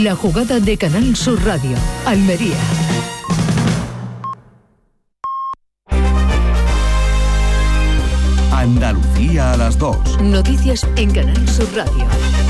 La jugada de Canal Sur Radio, Almería. Andalucía a las 2. Noticias en Canal Sur Radio.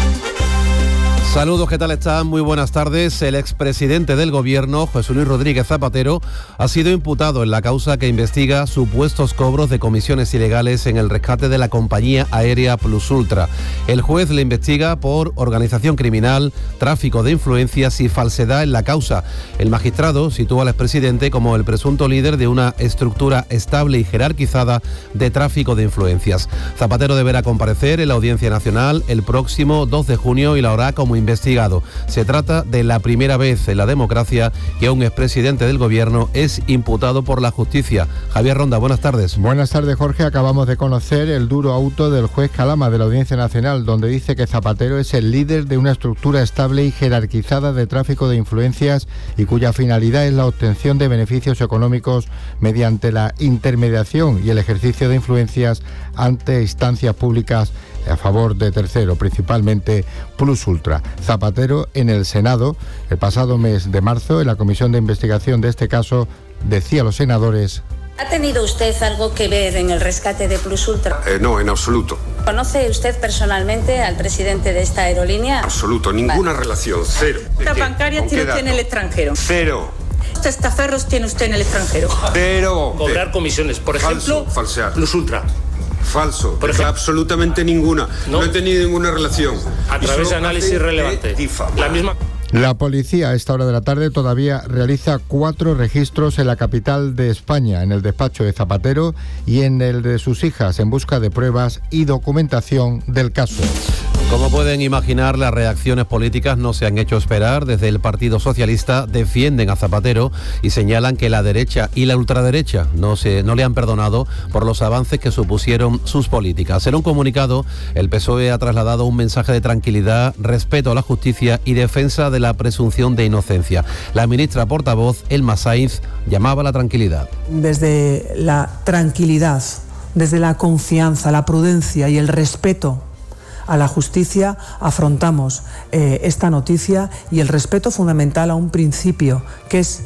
Saludos, ¿qué tal están? Muy buenas tardes. El expresidente del Gobierno, José Luis Rodríguez Zapatero, ha sido imputado en la causa que investiga supuestos cobros de comisiones ilegales en el rescate de la compañía aérea Plus Ultra. El juez le investiga por organización criminal, tráfico de influencias y falsedad en la causa. El magistrado sitúa al expresidente como el presunto líder de una estructura estable y jerarquizada de tráfico de influencias. Zapatero deberá comparecer en la Audiencia Nacional el próximo 2 de junio y la hará como investigado. Se trata de la primera vez en la democracia que un expresidente del Gobierno es imputado por la justicia. Javier Ronda, buenas tardes. Buenas tardes, Jorge. Acabamos de conocer el duro auto del juez Calama de la Audiencia Nacional, donde dice que Zapatero es el líder de una estructura estable y jerarquizada de tráfico de influencias y cuya finalidad es la obtención de beneficios económicos mediante la intermediación y el ejercicio de influencias ante instancias públicas a favor de tercero, principalmente Plus Ultra. Zapatero en el Senado, el pasado mes de marzo, en la comisión de investigación de este caso, decía a los senadores: ¿Ha tenido usted algo que ver en el rescate de Plus Ultra? No, en absoluto. ¿Conoce usted personalmente al presidente de esta aerolínea? Absoluto, ninguna relación, cero. ¿Cuántas bancarias tiene usted en el extranjero? Cero. ¿Cuántos testaferros tiene usted en el extranjero? Cero. Cobrar comisiones, por ejemplo, falsear. Plus Ultra. Falso, por ejemplo, absolutamente ninguna. No he tenido ninguna relación. A través de análisis relevante. La misma. La policía a esta hora de la tarde todavía realiza 4 registros en la capital de España, en el despacho de Zapatero y en el de sus hijas, en busca de pruebas y documentación del caso. Como pueden imaginar, las reacciones políticas no se han hecho esperar. Desde el Partido Socialista defienden a Zapatero y señalan que la derecha y la ultraderecha no le han perdonado por los avances que supusieron sus políticas. En un comunicado, el PSOE ha trasladado un mensaje de tranquilidad, respeto a la justicia y defensa de la presunción de inocencia. La ministra portavoz, Elma Sainz, llamaba a la tranquilidad. Desde la tranquilidad, desde la confianza, la prudencia y el respeto a la justicia afrontamos esta noticia y el respeto fundamental a un principio que es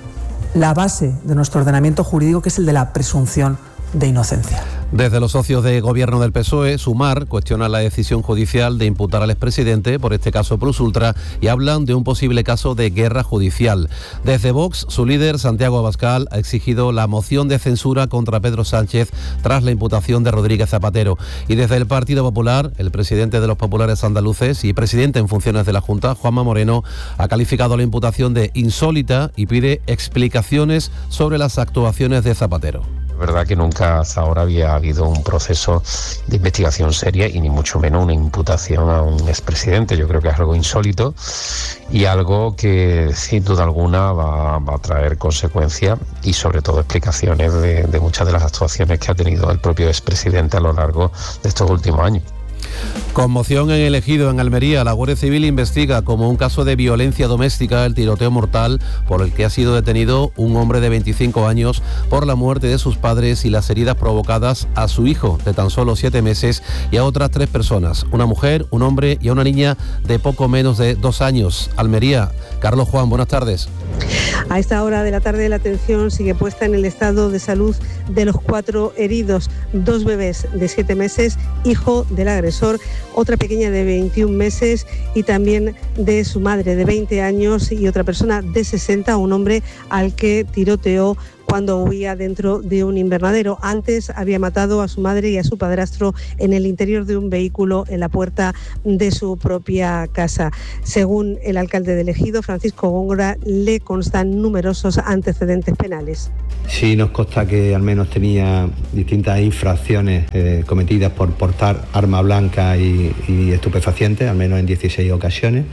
la base de nuestro ordenamiento jurídico, que es el de la presunción de inocencia. Desde los socios de gobierno del PSOE, Sumar cuestiona la decisión judicial de imputar al expresidente por este caso Plus Ultra y hablan de un posible caso de guerra judicial. Desde Vox, su líder, Santiago Abascal, ha exigido la moción de censura contra Pedro Sánchez tras la imputación de Rodríguez Zapatero. Y desde el Partido Popular, el presidente de los populares andaluces y presidente en funciones de la Junta, Juanma Moreno, ha calificado la imputación de insólita y pide explicaciones sobre las actuaciones de Zapatero. Es verdad que nunca hasta ahora había habido un proceso de investigación seria y ni mucho menos una imputación a un expresidente. Yo creo que es algo insólito y algo que sin duda alguna va a traer consecuencias y sobre todo explicaciones de muchas de las actuaciones que ha tenido el propio expresidente a lo largo de estos últimos años. Conmoción en el Ejido, en Almería. La Guardia Civil investiga como un caso de violencia doméstica el tiroteo mortal por el que ha sido detenido un hombre de 25 años por la muerte de sus padres y las heridas provocadas a su hijo de tan solo 7 meses y a otras 3 personas, una mujer, un hombre y a una niña de poco menos de 2 años. Almería. Carlos Juan, buenas tardes. A esta hora de la tarde la atención sigue puesta en el estado de salud de los 4 heridos, 2 bebés de 7 meses, hijo del agresor, otra pequeña de 21 meses y también de su madre de 20 años y otra persona de 60, un hombre al que tiroteó cuando huía dentro de un invernadero. Antes había matado a su madre y a su padrastro en el interior de un vehículo en la puerta de su propia casa. Según el alcalde del Ejido, Francisco Góngora, le constan numerosos antecedentes penales. Sí, nos consta que al menos tenía distintas infracciones cometidas por portar arma blanca y estupefacientes, al menos en 16 ocasiones.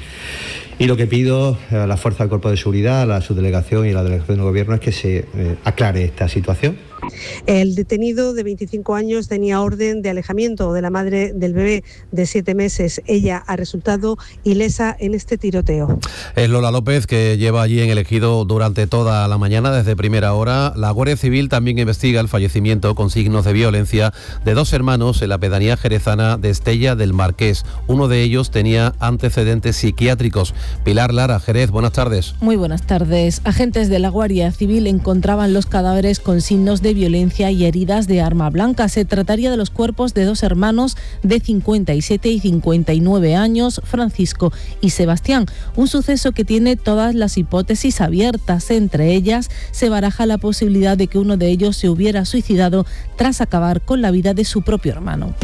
Y lo que pido a la Fuerza del Cuerpo de Seguridad, a la subdelegación y a la delegación del Gobierno es que se aclare esta situación El detenido de 25 años tenía orden de alejamiento de la madre del bebé de 7 meses. Ella ha resultado ilesa en este tiroteo. Es Lola López, que lleva allí en el Ejido durante toda la mañana, desde primera hora. La Guardia Civil también investiga el fallecimiento con signos de violencia de 2 hermanos en la pedanía jerezana de Estella del Marqués. Uno de ellos tenía antecedentes psiquiátricos. Pilar Lara, Jerez, buenas tardes. Muy buenas tardes. Agentes de la Guardia Civil encontraban los cadáveres con signos de violencia y heridas de arma blanca. Se trataría de los cuerpos de 2 hermanos de 57 y 59 años, Francisco y Sebastián. Un suceso que tiene todas las hipótesis abiertas. Entre ellas se baraja la posibilidad de que uno de ellos se hubiera suicidado tras acabar con la vida de su propio hermano.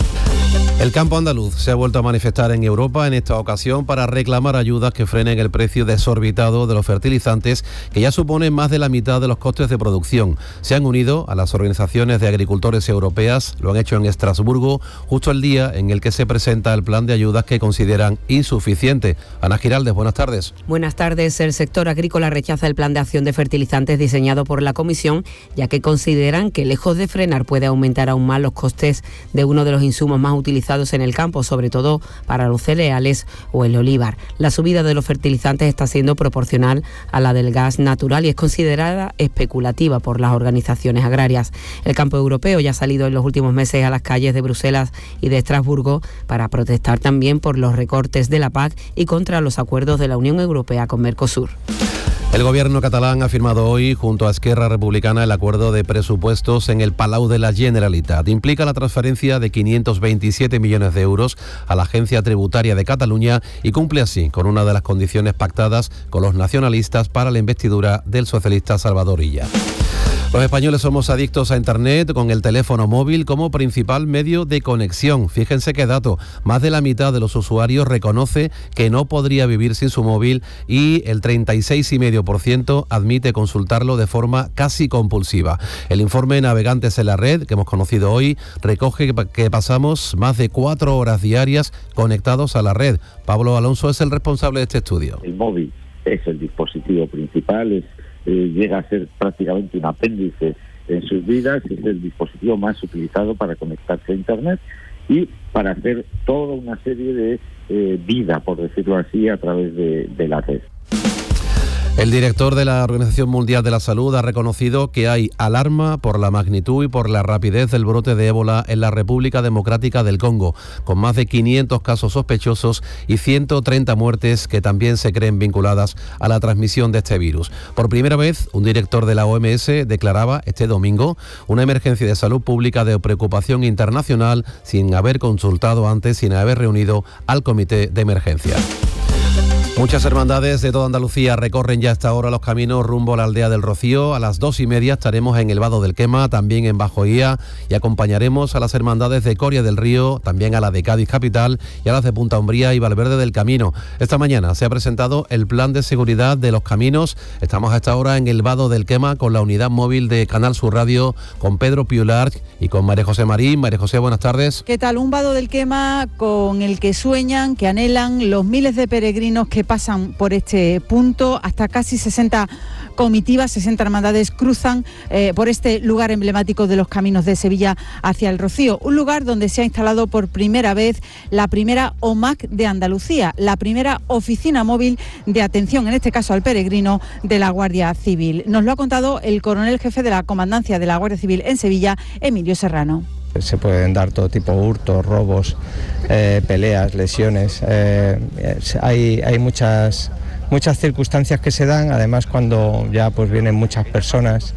El campo andaluz se ha vuelto a manifestar en Europa en esta ocasión para reclamar ayudas que frenen el precio desorbitado de los fertilizantes, que ya suponen más de la mitad de los costes de producción. Se han unido a las organizaciones de agricultores europeas, lo han hecho en Estrasburgo, justo el día en el que se presenta el plan de ayudas que consideran insuficiente. Ana Giraldez, buenas tardes. Buenas tardes. El sector agrícola rechaza el plan de acción de fertilizantes diseñado por la Comisión, ya que consideran que, lejos de frenar, puede aumentar aún más los costes de uno de los insumos más utilizados en el campo, sobre todo para los cereales o el olivar. La subida de los fertilizantes está siendo proporcional a la del gas natural y es considerada especulativa por las organizaciones agrarias. El campo europeo ya ha salido en los últimos meses a las calles de Bruselas y de Estrasburgo para protestar también por los recortes de la PAC y contra los acuerdos de la Unión Europea con Mercosur. El gobierno catalán ha firmado hoy, junto a Esquerra Republicana, el acuerdo de presupuestos en el Palau de la Generalitat. Implica la transferencia de 527 millones de euros a la Agencia Tributaria de Cataluña y cumple así con una de las condiciones pactadas con los nacionalistas para la investidura del socialista Salvador Illa. Los españoles somos adictos a Internet, con el teléfono móvil como principal medio de conexión. Fíjense qué dato, más de la mitad de los usuarios reconoce que no podría vivir sin su móvil y el 36,5% admite consultarlo de forma casi compulsiva. El informe Navegantes en la Red, que hemos conocido hoy, recoge que pasamos más de 4 horas diarias conectados a la red. Pablo Alonso es el responsable de este estudio. El móvil es el dispositivo principal, llega a ser prácticamente un apéndice en sus vidas, es el dispositivo más utilizado para conectarse a Internet y para hacer toda una serie de vida, por decirlo así, a través de la red. El director de la Organización Mundial de la Salud ha reconocido que hay alarma por la magnitud y por la rapidez del brote de ébola en la República Democrática del Congo, con más de 500 casos sospechosos y 130 muertes que también se creen vinculadas a la transmisión de este virus. Por primera vez, un director de la OMS declaraba este domingo una emergencia de salud pública de preocupación internacional sin haber consultado antes, sin haber reunido al comité de emergencia. Muchas hermandades de toda Andalucía recorren ya hasta ahora los caminos rumbo a la aldea del Rocío. A las 2:30 estaremos en el Vado del Quema, también en Bajo Ía, y acompañaremos a las hermandades de Coria del Río, también a la de Cádiz Capital y a las de Punta Umbría y Valverde del Camino. Esta mañana se ha presentado el plan de seguridad de los caminos. Estamos hasta ahora en el Vado del Quema con la unidad móvil de Canal Sur Radio, con Pedro Piular y con María José Marín. María José, buenas tardes. ¿Qué tal? Un Vado del Quema con el que sueñan, que anhelan los miles de peregrinos que pasan por este punto. Hasta casi 60 comitivas, 60 hermandades cruzan por este lugar emblemático de los caminos de Sevilla hacia el Rocío, un lugar donde se ha instalado por primera vez la primera OMAC de Andalucía, la primera oficina móvil de atención, en este caso al peregrino, de la Guardia Civil. Nos lo ha contado el coronel jefe de la Comandancia de la Guardia Civil en Sevilla, Emilio Serrano. Se pueden dar todo tipo de hurtos, robos, peleas, lesiones. Hay muchas circunstancias que se dan, además cuando ya pues vienen muchas personas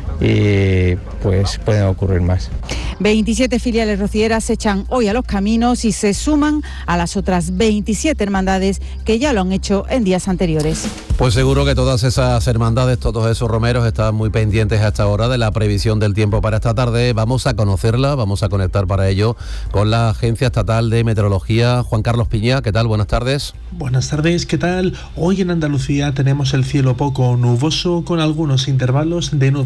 y pues pueden ocurrir más. 27 filiales rocieras se echan hoy a los caminos y se suman a las otras 27 hermandades que ya lo han hecho en días anteriores. Pues seguro que todas esas hermandades, todos esos romeros están muy pendientes hasta ahora de la previsión del tiempo para esta tarde. Vamos a conocerla, vamos a conectar para ello con la Agencia Estatal de Meteorología. Juan Carlos Piña, ¿qué tal? Buenas tardes. Buenas tardes, ¿qué tal? Hoy en Andalucía tenemos el cielo poco nuboso con algunos intervalos de nubes altas.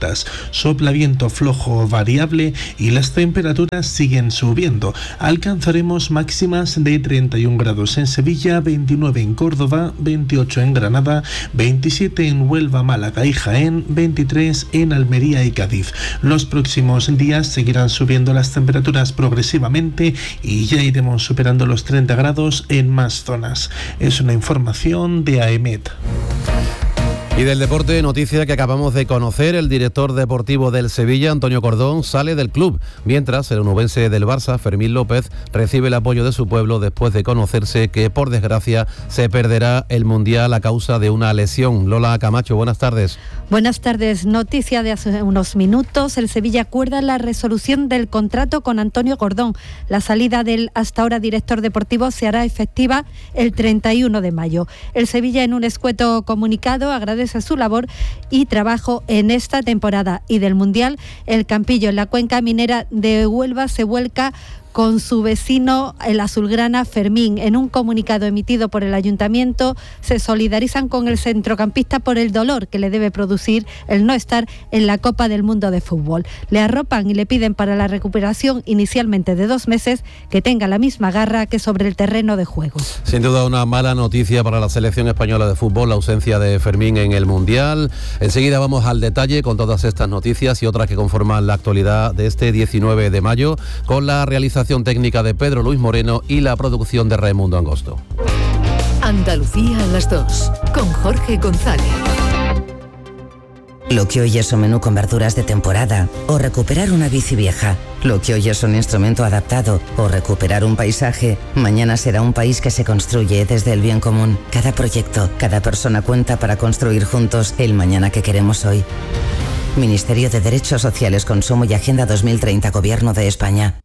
altas. Sopla viento flojo o variable y las temperaturas siguen subiendo. Alcanzaremos máximas de 31 grados en Sevilla, 29 en Córdoba, 28 en Granada, 27 en Huelva, Málaga y Jaén, 23 en Almería y Cádiz. Los próximos días seguirán subiendo las temperaturas progresivamente y ya iremos superando los 30 grados en más zonas. Es una información de AEMET. Y del deporte, noticia que acabamos de conocer, el director deportivo del Sevilla, Antonio Cordón, sale del club, mientras el onubense del Barça, Fermín López, recibe el apoyo de su pueblo después de conocerse que, por desgracia, se perderá el Mundial a causa de una lesión. Lola Camacho, buenas tardes. Buenas tardes. Noticia de hace unos minutos, el Sevilla acuerda la resolución del contrato con Antonio Cordón. La salida del hasta ahora director deportivo se hará efectiva el 31 de mayo. El Sevilla, en un escueto comunicado, agradece su labor y trabajo en esta temporada. Y del Mundial, el Campillo en la cuenca minera de Huelva se vuelca con su vecino, el azulgrana Fermín. En un comunicado emitido por el Ayuntamiento, se solidarizan con el centrocampista por el dolor que le debe producir el no estar en la Copa del Mundo de Fútbol. Le arropan y le piden para la recuperación, inicialmente de 2 meses, que tenga la misma garra que sobre el terreno de juego. Sin duda una mala noticia para la selección española de fútbol, la ausencia de Fermín en el Mundial. Enseguida vamos al detalle con todas estas noticias y otras que conforman la actualidad de este 19 de mayo, con la realización técnica de Pedro Luis Moreno y la producción de Raimundo Angosto. Andalucía a las 2, con Jorge González. Lo que hoy es un menú con verduras de temporada, o recuperar una bici vieja. Lo que hoy es un instrumento adaptado, o recuperar un paisaje, mañana será un país que se construye desde el bien común. Cada proyecto, cada persona cuenta para construir juntos el mañana que queremos hoy. Ministerio de Derechos Sociales, Consumo y Agenda 2030, Gobierno de España.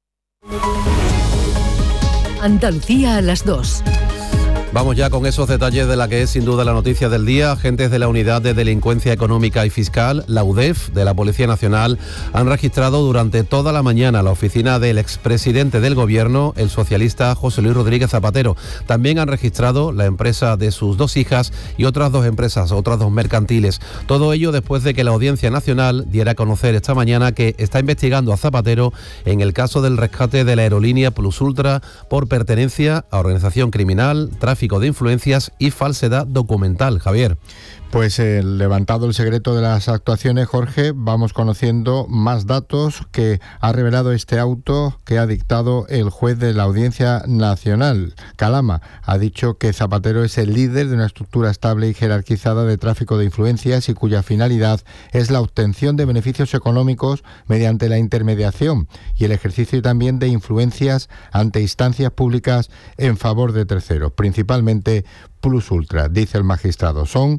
Andalucía a las 2. Vamos ya con esos detalles de la que es sin duda la noticia del día. Agentes de la Unidad de Delincuencia Económica y Fiscal, la UDEF, de la Policía Nacional, han registrado durante toda la mañana la oficina del expresidente del Gobierno, el socialista José Luis Rodríguez Zapatero. También han registrado la empresa de sus 2 hijas y otras 2 empresas, otras 2 mercantiles. Todo ello después de que la Audiencia Nacional diera a conocer esta mañana que está investigando a Zapatero en el caso del rescate de la aerolínea Plus Ultra por pertenencia a organización criminal, tráfico de influencias y falsedad documental. Javier. Pues levantado el secreto de las actuaciones, Jorge, vamos conociendo más datos que ha revelado este auto que ha dictado el juez de la Audiencia Nacional. Calama ha dicho que Zapatero es el líder de una estructura estable y jerarquizada de tráfico de influencias y cuya finalidad es la obtención de beneficios económicos mediante la intermediación y el ejercicio también de influencias ante instancias públicas en favor de terceros, principalmente Plus Ultra, dice el magistrado. Son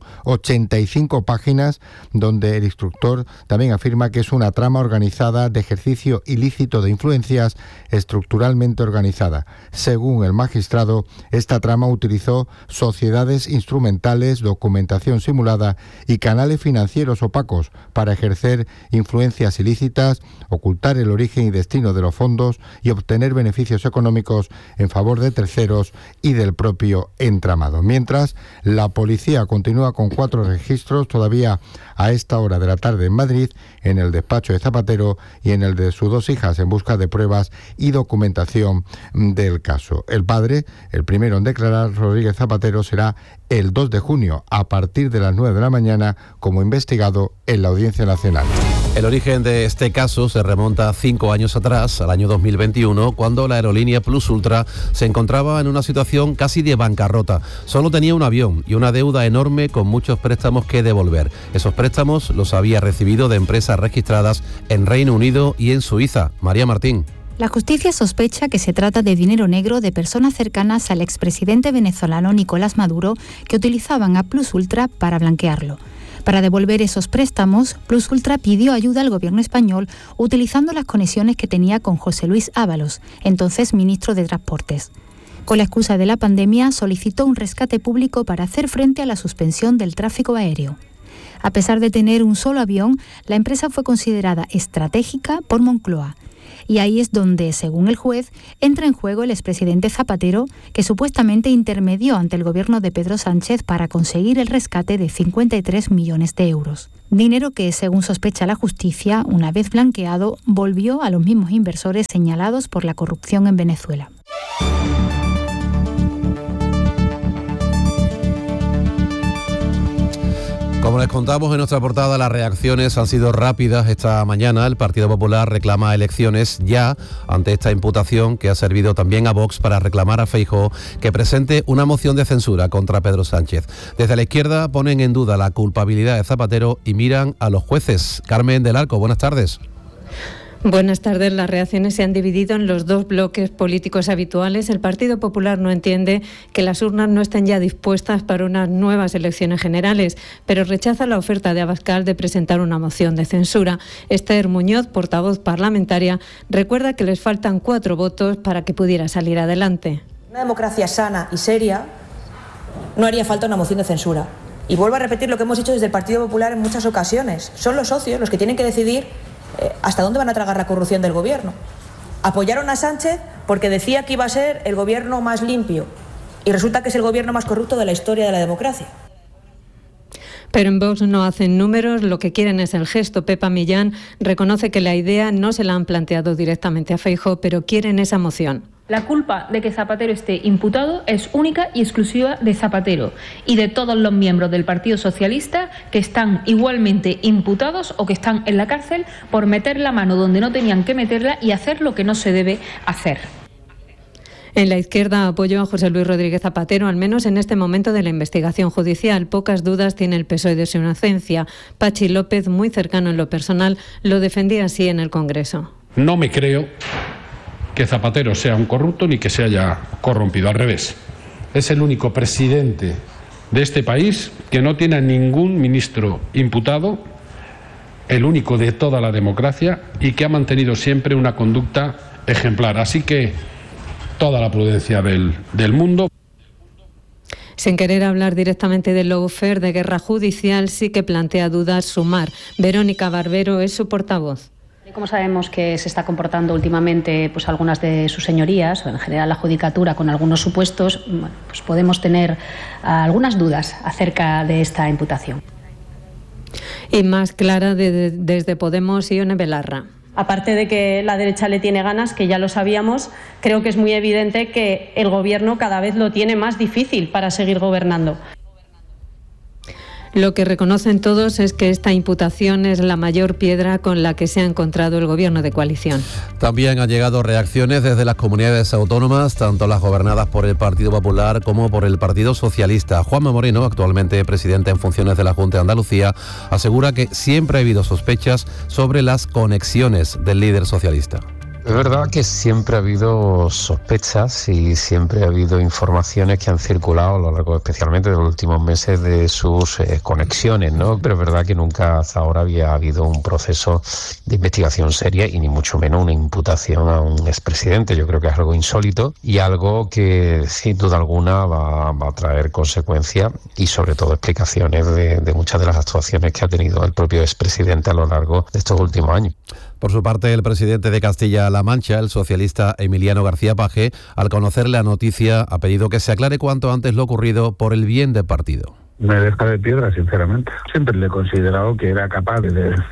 85 páginas donde el instructor también afirma que es una trama organizada de ejercicio ilícito de influencias estructuralmente organizada. Según el magistrado, esta trama utilizó sociedades instrumentales, documentación simulada y canales financieros opacos para ejercer influencias ilícitas, ocultar el origen y destino de los fondos y obtener beneficios económicos en favor de terceros y del propio entramado. Mientras, la policía continúa con 4 registros todavía a esta hora de la tarde en Madrid, en el despacho de Zapatero y en el de sus 2 hijas, en busca de pruebas y documentación del caso. El padre, el primero en declarar, Rodríguez Zapatero, será el 2 de junio, a partir de las 9 de la mañana, como investigado en la Audiencia Nacional. El origen de este caso se remonta 5 años atrás, al año 2021, cuando la aerolínea Plus Ultra se encontraba en una situación casi de bancarrota. Solo tenía un avión y una deuda enorme con muchos préstamos que devolver. Esos préstamos los había recibido de empresas registradas en Reino Unido y en Suiza. María Martín. La justicia sospecha que se trata de dinero negro de personas cercanas al expresidente venezolano Nicolás Maduro que utilizaban a Plus Ultra para blanquearlo. Para devolver esos préstamos, Plus Ultra pidió ayuda al gobierno español utilizando las conexiones que tenía con José Luis Ábalos, entonces ministro de Transportes. Con la excusa de la pandemia, solicitó un rescate público para hacer frente a la suspensión del tráfico aéreo. A pesar de tener un solo avión, la empresa fue considerada estratégica por Moncloa. Y ahí es donde, según el juez, entra en juego el expresidente Zapatero, que supuestamente intermedió ante el gobierno de Pedro Sánchez para conseguir el rescate de 53 millones de euros. Dinero que, según sospecha la justicia, una vez blanqueado, volvió a los mismos inversores señalados por la corrupción en Venezuela. Como les contamos en nuestra portada, las reacciones han sido rápidas esta mañana. El Partido Popular reclama elecciones ya ante esta imputación que ha servido también a Vox para reclamar a Feijóo que presente una moción de censura contra Pedro Sánchez. Desde la izquierda ponen en duda la culpabilidad de Zapatero y miran a los jueces. Carmen del Arco, buenas tardes. Buenas tardes. Las reacciones se han dividido en los dos bloques políticos habituales. El Partido Popular no entiende que las urnas no estén ya dispuestas para unas nuevas elecciones generales, pero rechaza la oferta de Abascal de presentar una moción de censura. Esther Muñoz, portavoz parlamentaria, recuerda que les faltan 4 votos para que pudiera salir adelante. Una democracia sana y seria no haría falta una moción de censura. Y vuelvo a repetir lo que hemos dicho desde el Partido Popular en muchas ocasiones. Son los socios los que tienen que decidir hasta dónde van a tragar la corrupción del gobierno. Apoyaron a Sánchez porque decía que iba a ser el gobierno más limpio y resulta que es el gobierno más corrupto de la historia de la democracia. Pero en Vox no hacen números, lo que quieren es el gesto. Pepa Millán reconoce que la idea no se la han planteado directamente a Feijóo, pero quieren esa moción. La culpa de que Zapatero esté imputado es única y exclusiva de Zapatero y de todos los miembros del Partido Socialista que están igualmente imputados o que están en la cárcel por meter la mano donde no tenían que meterla y hacer lo que no se debe hacer. En la izquierda apoyo a José Luis Rodríguez Zapatero, al menos en este momento de la investigación judicial. Pocas dudas tiene el PSOE de su inocencia. Pachi López, muy cercano en lo personal, lo defendía así en el Congreso. No me creo que Zapatero sea un corrupto ni que se haya corrompido, al revés. Es el único presidente de este país que no tiene a ningún ministro imputado, el único de toda la democracia, y que ha mantenido siempre una conducta ejemplar. Así que toda la prudencia del mundo. Sin querer hablar directamente del lawfare de guerra judicial, sí que plantea dudas Sumar. Verónica Barbero es su portavoz. Como sabemos que se está comportando últimamente pues algunas de sus señorías, o en general la judicatura, con algunos supuestos, pues podemos tener algunas dudas acerca de esta imputación. Y más clara desde Podemos, Ione Belarra. Aparte de que la derecha le tiene ganas, que ya lo sabíamos, creo que es muy evidente que el gobierno cada vez lo tiene más difícil para seguir gobernando. Lo que reconocen todos es que esta imputación es la mayor piedra con la que se ha encontrado el gobierno de coalición. También han llegado reacciones desde las comunidades autónomas, tanto las gobernadas por el Partido Popular como por el Partido Socialista. Juanma Moreno, actualmente presidente en funciones de la Junta de Andalucía, asegura que siempre ha habido sospechas sobre las conexiones del líder socialista. Es verdad que siempre ha habido sospechas y siempre ha habido informaciones que han circulado a lo largo, especialmente de los últimos meses, de sus conexiones, ¿no? Pero es verdad que nunca hasta ahora había habido un proceso de investigación seria y ni mucho menos una imputación a un expresidente. Yo creo que es algo insólito y algo que sin duda alguna va a traer consecuencias y sobre todo explicaciones de muchas de las actuaciones que ha tenido el propio expresidente a lo largo de estos últimos años. Por su parte, el presidente de Castilla-La Mancha, el socialista Emiliano García Paje, al conocer la noticia, ha pedido que se aclare cuanto antes lo ocurrido por el bien del partido. Me deja de piedra, sinceramente. Siempre le he considerado que era capaz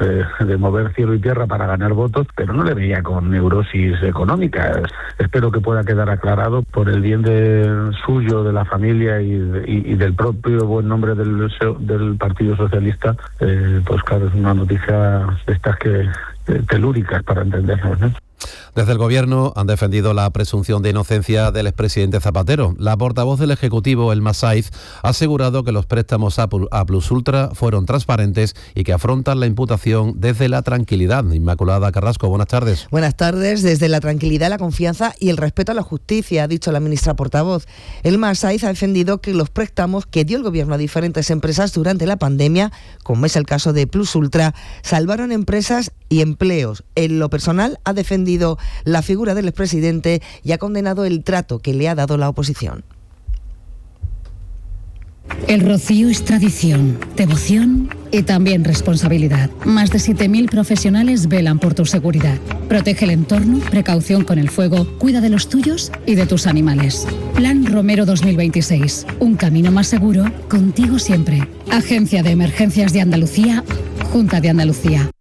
de mover cielo y tierra para ganar votos, pero no le veía con neurosis económica. Espero que pueda quedar aclarado por el bien suyo, de la familia y del propio buen nombre del Partido Socialista. Pues claro, es una noticia de estas telúricas para entendernos, ¿no? Desde el Gobierno han defendido la presunción de inocencia del expresidente Zapatero. La portavoz del Ejecutivo, Elma Saiz, ha asegurado que los préstamos a Plus Ultra fueron transparentes y que afrontan la imputación desde la tranquilidad. Inmaculada Carrasco, buenas tardes. Buenas tardes. Desde la tranquilidad, la confianza y el respeto a la justicia, ha dicho la ministra portavoz. Elma Saiz ha defendido que los préstamos que dio el Gobierno a diferentes empresas durante la pandemia, como es el caso de Plus Ultra, salvaron empresas y empleos. En lo personal, ha defendido la figura del expresidente y ha condenado el trato que le ha dado la oposición. El rocío es tradición, devoción y también responsabilidad. Más de 7.000 profesionales velan por tu seguridad. Protege el entorno, precaución con el fuego, cuida de los tuyos y de tus animales. Plan Romero 2026. Un camino más seguro, contigo siempre. Agencia de Emergencias de Andalucía, Junta de Andalucía.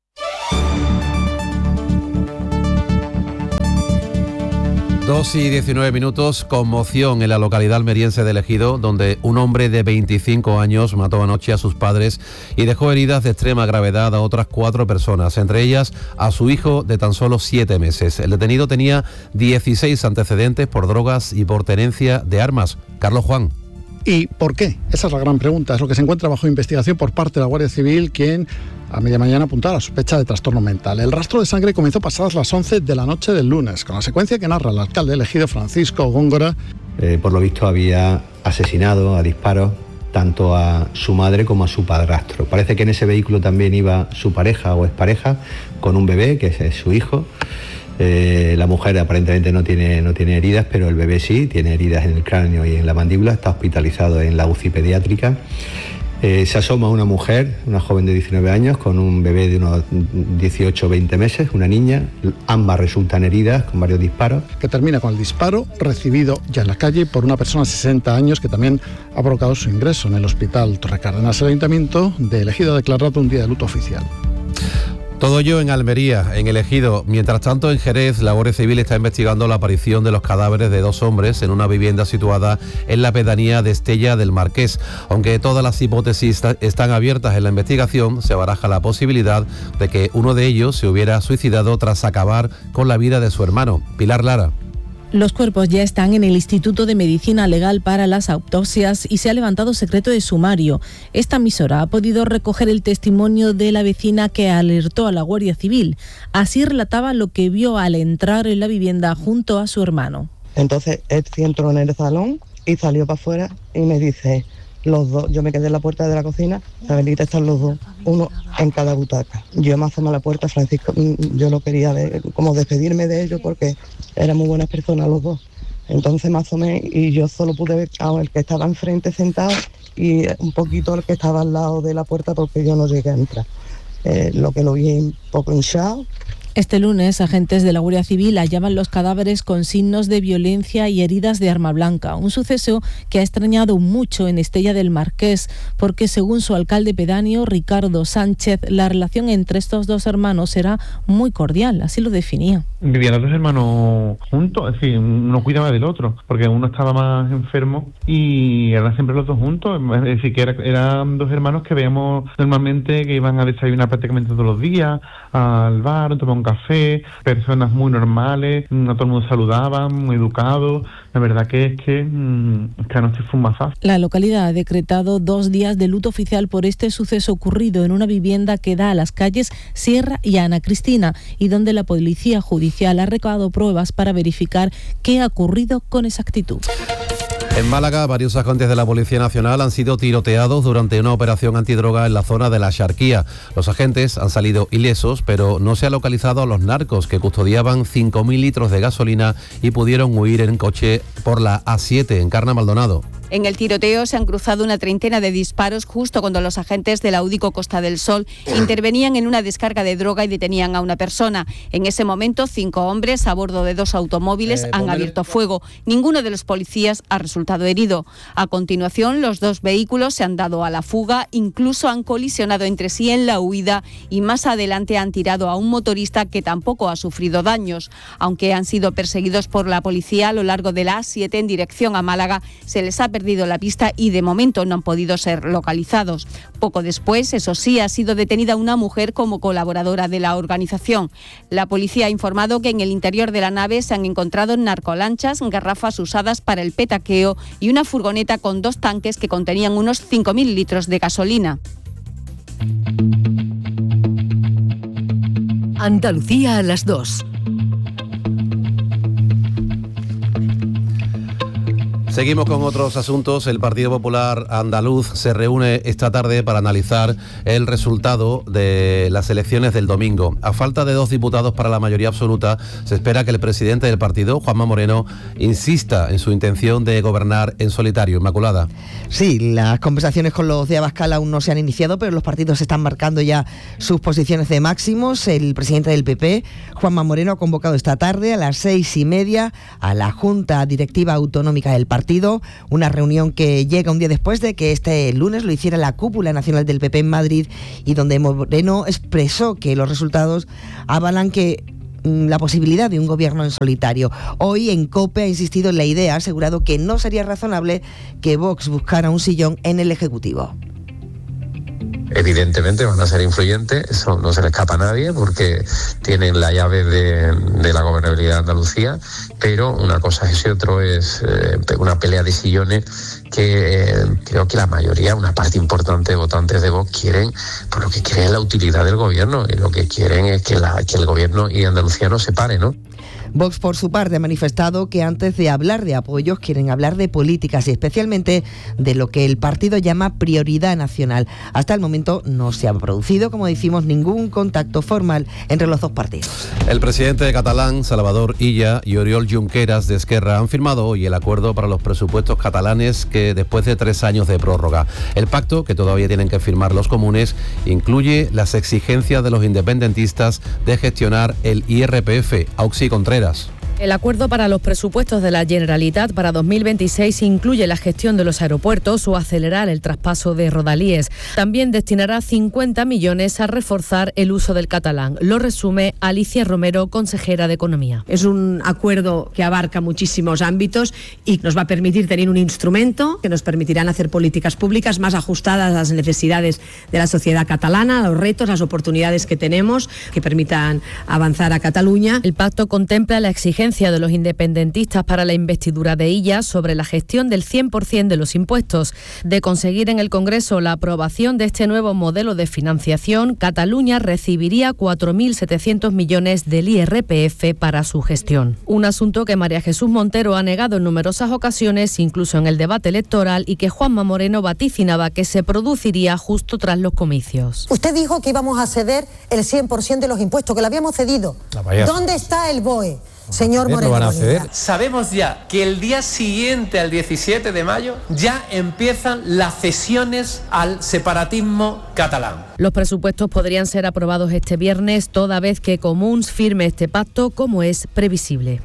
2:19, conmoción en la localidad almeriense de El Ejido, donde un hombre de 25 años mató anoche a sus padres y dejó heridas de extrema gravedad a otras 4 personas, entre ellas a su hijo de tan solo 7 meses. El detenido tenía 16 antecedentes por drogas y por tenencia de armas. Carlos Juan. ¿Y por qué? Esa es la gran pregunta. Es lo que se encuentra bajo investigación por parte de la Guardia Civil, quien a media mañana apuntaba a la sospecha de trastorno mental. El rastro de sangre comenzó pasadas las 11 de la noche del lunes, con la secuencia que narra el alcalde de El Ejido, Francisco Góngora. Por lo visto había asesinado a disparos tanto a su madre como a su padrastro. Parece que en ese vehículo también iba su pareja o expareja con un bebé, que es su hijo. La mujer aparentemente no tiene heridas, pero el bebé sí, tiene heridas en el cráneo y en la mandíbula, está hospitalizado en la UCI pediátrica. Se asoma una mujer, una joven de 19 años, con un bebé de unos 18 o 20 meses, una niña. Ambas resultan heridas con varios disparos. Que termina con el disparo recibido ya en la calle por una persona de 60 años que también ha provocado su ingreso en el hospital Torre Cárdenas. El Ayuntamiento de El Ejido ha declarado un día de luto oficial. Todo ello en Almería, en El Ejido. Mientras tanto, en Jerez, la Guardia Civil está investigando la aparición de los cadáveres de 2 hombres en una vivienda situada en la pedanía de Estella del Marqués. Aunque todas las hipótesis están abiertas en la investigación, se baraja la posibilidad de que uno de ellos se hubiera suicidado tras acabar con la vida de su hermano. Pilar Lara. Los cuerpos ya están en el Instituto de Medicina Legal para las autopsias y se ha levantado secreto de sumario. Esta emisora ha podido recoger el testimonio de la vecina que alertó a la Guardia Civil. Así relataba lo que vio al entrar en la vivienda junto a su hermano. Entonces él entró en el salón y salió para afuera y me dice, los dos, yo me quedé en la puerta de la cocina, Isabelita, están los dos, uno en cada butaca. Yo me asomé a la puerta, Francisco, yo no quería ver, como despedirme de ellos porque eran muy buenas personas los dos. Entonces me asomé y yo solo pude ver a el que estaba enfrente sentado y un poquito el que estaba al lado de la puerta porque yo no llegué a entrar. Lo que lo vi un poco hinchado. Este lunes, agentes de la Guardia Civil hallaban los cadáveres con signos de violencia y heridas de arma blanca, un suceso que ha extrañado mucho en Estella del Marqués, porque según su alcalde pedáneo, Ricardo Sánchez, la relación entre estos 2 hermanos era muy cordial, así lo definía. Vivían los 2 hermanos juntos, es decir, uno cuidaba del otro, porque uno estaba más enfermo y eran siempre los 2 juntos, es decir, que eran 2 hermanos que veíamos normalmente que iban a desayunar prácticamente todos los días, al bar, tomar un café, personas muy normales, a todo el mundo saludaban, muy educados. La verdad que anoche fue un mazazo. La localidad ha decretado 2 días de luto oficial por este suceso ocurrido en una vivienda que da a las calles Sierra y Ana Cristina y donde la policía judicial ha recabado pruebas para verificar qué ha ocurrido con exactitud. En Málaga, varios agentes de la Policía Nacional han sido tiroteados durante una operación antidroga en la zona de la Axarquía. Los agentes han salido ilesos, pero no se ha localizado a los narcos que custodiaban 5.000 litros de gasolina y pudieron huir en coche por la A7 en Carna Maldonado. En el tiroteo se han cruzado una treintena de disparos justo cuando los agentes de la UDICO Costa del Sol intervenían en una descarga de droga y detenían a una persona. En ese momento, 5 hombres a bordo de 2 automóviles han abierto fuego. Ninguno de los policías ha resultado herido. A continuación, los 2 vehículos se han dado a la fuga, incluso han colisionado entre sí en la huida y más adelante han tirado a un motorista que tampoco ha sufrido daños. Aunque han sido perseguidos por la policía a lo largo de la A7 en dirección a Málaga, se les ha perdido la pista y de momento no han podido ser localizados. Poco después, eso sí, ha sido detenida una mujer como colaboradora de la organización. La policía ha informado que en el interior de la nave se han encontrado narcolanchas, garrafas usadas para el petaqueo y una furgoneta con 2 tanques que contenían unos 5.000 litros de gasolina. Andalucía a las 2. Seguimos con otros asuntos. El Partido Popular Andaluz se reúne esta tarde para analizar el resultado de las elecciones del domingo. A falta de 2 diputados para la mayoría absoluta, se espera que el presidente del partido, Juanma Moreno, insista en su intención de gobernar en solitario. Inmaculada. Sí, las conversaciones con los de Abascal aún no se han iniciado, pero los partidos están marcando ya sus posiciones de máximos. El presidente del PP, Juanma Moreno, ha convocado esta tarde a las 6:30 a la Junta Directiva Autonómica del partido, una reunión que llega un día después de que este lunes lo hiciera la cúpula nacional del PP en Madrid, y donde Moreno expresó que los resultados avalan que la posibilidad de un gobierno en solitario. Hoy en COPE ha insistido en la idea, ha asegurado que no sería razonable que Vox buscara un sillón en el Ejecutivo. Evidentemente van a ser influyentes, eso no se le escapa a nadie porque tienen la llave de la gobernabilidad de Andalucía, pero una cosa es y otro es una pelea de sillones que creo que la mayoría, una parte importante de votantes de Vox quieren, por lo que quieren es la utilidad del gobierno y lo que quieren es que el gobierno y Andalucía no se pare, ¿no? Vox, por su parte, ha manifestado que antes de hablar de apoyos quieren hablar de políticas y especialmente de lo que el partido llama prioridad nacional. Hasta el momento no se ha producido, como decimos, ningún contacto formal entre los dos partidos. El presidente catalán, Salvador Illa, y Oriol Junqueras de Esquerra han firmado hoy el acuerdo para los presupuestos catalanes que después de 3 años de prórroga. El pacto, que todavía tienen que firmar los comunes, incluye las exigencias de los independentistas de gestionar el IRPF. Auxi Contreras. El acuerdo para los presupuestos de la Generalitat para 2026 incluye la gestión de los aeropuertos o acelerar el traspaso de rodalíes. También destinará 50 millones a reforzar el uso del catalán. Lo resume Alicia Romero, consejera de Economía. Es un acuerdo que abarca muchísimos ámbitos y nos va a permitir tener un instrumento que nos permitirán hacer políticas públicas más ajustadas a las necesidades de la sociedad catalana, a los retos, las oportunidades que tenemos, que permitan avanzar a Cataluña. El pacto contempla la exigencia de los independentistas para la investidura de Illa sobre la gestión del 100% de los impuestos. De conseguir en el Congreso la aprobación de este nuevo modelo de financiación, Cataluña recibiría 4.700 millones del IRPF para su gestión. Un asunto que María Jesús Montero ha negado en numerosas ocasiones, incluso en el debate electoral, y que Juanma Moreno vaticinaba que se produciría justo tras los comicios. Usted dijo que íbamos a ceder el 100% de los impuestos, que lo habíamos cedido. ¿Dónde está el BOE? Señor Moreno, van a ceder. Sabemos ya que el día siguiente al 17 de mayo ya empiezan las cesiones al separatismo catalán. Los presupuestos podrían ser aprobados este viernes, toda vez que Comuns firme este pacto, como es previsible.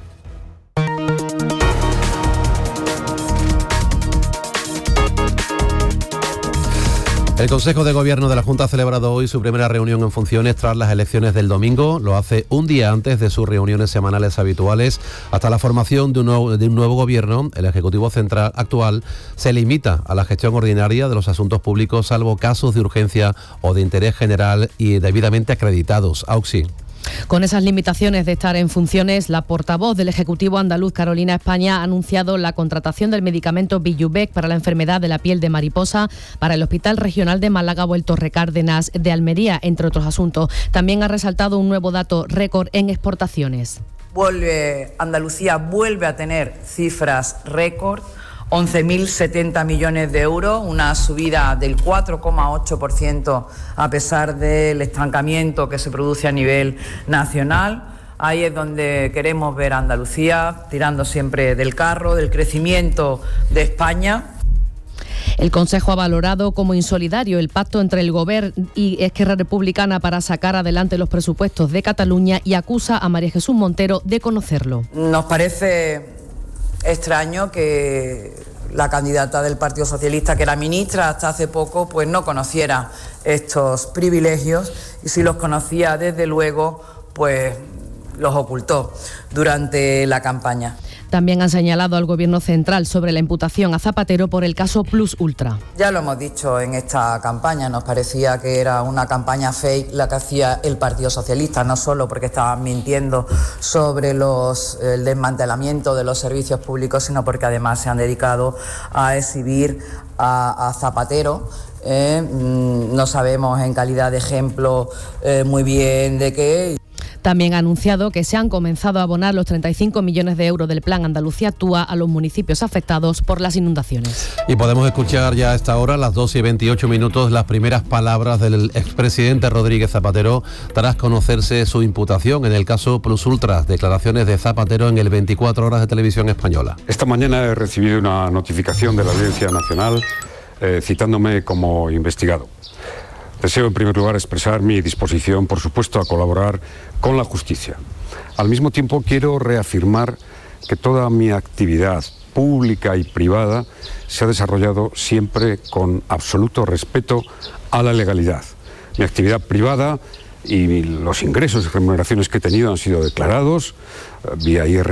El Consejo de Gobierno de la Junta ha celebrado hoy su primera reunión en funciones tras las elecciones del domingo. Lo hace un día antes de sus reuniones semanales habituales. Hasta la formación de un nuevo gobierno, el Ejecutivo Central actual se limita a la gestión ordinaria de los asuntos públicos, salvo casos de urgencia o de interés general y debidamente acreditados. Auxi. Con esas limitaciones de estar en funciones, la portavoz del Ejecutivo andaluz, Carolina España, ha anunciado la contratación del medicamento Biubec para la enfermedad de la piel de mariposa para el Hospital Regional de Málaga o el Torre Cárdenas de Almería, entre otros asuntos. También ha resaltado un nuevo dato récord en exportaciones. Andalucía vuelve a tener cifras récord. 11.070 millones de euros, una subida del 4,8% a pesar del estancamiento que se produce a nivel nacional. Ahí es donde queremos ver a Andalucía, tirando siempre del carro, del crecimiento de España. El Consejo ha valorado como insolidario el pacto entre el Gobierno y Esquerra Republicana para sacar adelante los presupuestos de Cataluña y acusa a María Jesús Montero de conocerlo. Nos parece extraño que la candidata del Partido Socialista, que era ministra hasta hace poco, pues no conociera estos privilegios, y si los conocía, desde luego, pues los ocultó durante la campaña. También han señalado al Gobierno central sobre la imputación a Zapatero por el caso Plus Ultra. Ya lo hemos dicho en esta campaña, nos parecía que era una campaña fake la que hacía el Partido Socialista, no solo porque estaban mintiendo sobre el desmantelamiento de los servicios públicos, sino porque además se han dedicado a exhibir a Zapatero. No sabemos en calidad de ejemplo muy bien de qué. También ha anunciado que se han comenzado a abonar los 35 millones de euros del Plan Andalucía Actúa a los municipios afectados por las inundaciones. Y podemos escuchar ya a esta hora, las 2:28, las primeras palabras del expresidente Rodríguez Zapatero tras conocerse su imputación en el caso Plus Ultras. Declaraciones de Zapatero en el 24 Horas de Televisión Española. Esta mañana he recibido una notificación de la Audiencia Nacional citándome como investigado. Deseo en primer lugar expresar mi disposición, por supuesto, a colaborar con la justicia. Al mismo tiempo quiero reafirmar que toda mi actividad pública y privada se ha desarrollado siempre con absoluto respeto a la legalidad. Mi actividad privada y los ingresos y remuneraciones que he tenido han sido declarados vía IRPF